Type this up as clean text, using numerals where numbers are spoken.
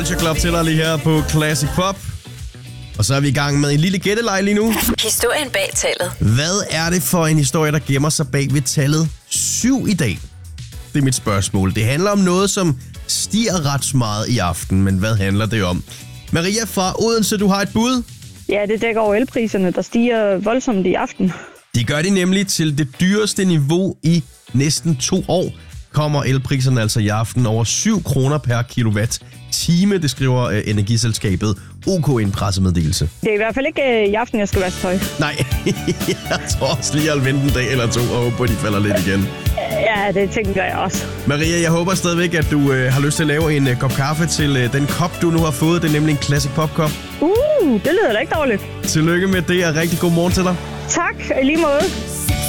Club til dig lige her på Classic Pop. Og så er vi i gang med en lille gætteleg lige nu. Historien bag tallet. Hvad er det for en historie, der gemmer sig bag ved tallet 7 i dag? Det er mit spørgsmål. Det handler om noget, som stiger ret meget i aften, men hvad handler det om? Maria fra Odense, du har et bud? Ja, det dækker over elpriserne, der stiger voldsomt i aften. De gør det nemlig til det dyreste niveau i næsten 2 år. Kommer elpriserne altså i aften over 7 kroner per kilowatt-time, det skriver energiselskabet OK i en pressemeddelelse. Det er i hvert fald ikke i aften, jeg skal vaske tøj. Nej, jeg tror også lige, at vente en dag eller 2 og håbe på, at de falder lidt igen. Ja, det tænker jeg også. Maria, jeg håber stadigvæk, at du har lyst til at lave en kop kaffe til den kop, du nu har fået. Det er nemlig en Classic Pop-kop. Det lyder da ikke dårligt. Tillykke med det, og rigtig god morgen til dig. Tak, i lige måde.